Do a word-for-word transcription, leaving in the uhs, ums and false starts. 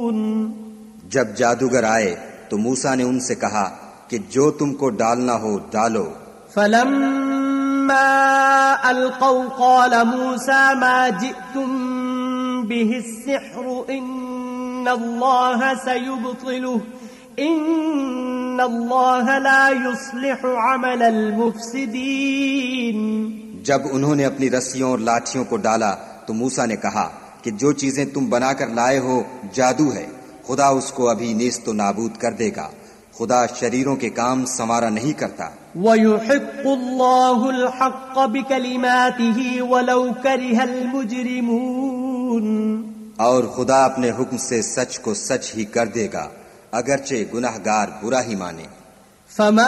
जब जादूगर आए तो मूसा ने उनसे कहा कि जो तुमको डालना हो डालो। फलम्मा अलकौ क़ाल मूसा मा जिअतुम बिहि सिह्रु इन्नल्लाह सयुब्तिलुहु इन्नल्लाह ला युस्लिहु अमलल मुफ्सिदीन। जब उन्होंने अपनी रस्सियों और लाठियों को डाला तो मूसा ने कहा कि जो चीजें तुम बनाकर लाए हो जादू है, खुदा उसको अभी नेस्तो नाबूद कर देगा। खुदा शरीरों के काम संवारा नहीं करता। वयुहिक्कुल्लाहुल हक़्क़ बिकलिमातिही वलौ करिहल मुजरिमून। और खुदा अपने हुक्म से सच को सच ही कर देगा, अगरचे गुनहगार बुरा ही माने।